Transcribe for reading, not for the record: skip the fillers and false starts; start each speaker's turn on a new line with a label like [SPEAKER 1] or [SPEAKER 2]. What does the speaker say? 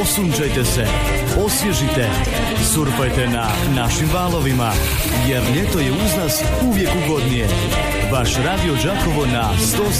[SPEAKER 1] Osunčajte se, osvježite, surfajte na našim valovima, jer ljeto je uz nas uvijek ugodnije. Vaš Radio Đakovo na